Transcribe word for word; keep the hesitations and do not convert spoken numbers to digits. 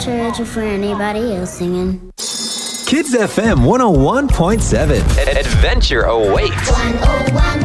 church or for anybody else singing. Kids F M one oh one point seven. Adventure awaits. one oh one